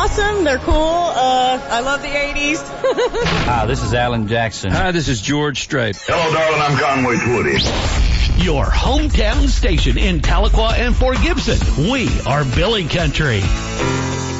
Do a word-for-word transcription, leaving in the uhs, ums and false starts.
awesome. They're cool. Uh, I love the eighties. Hi, this is Alan Jackson. Hi, this is George Strait. Hello, darling. I'm Conway Twitty. Your hometown station in Tahlequah and Fort Gibson. We are Billy Country.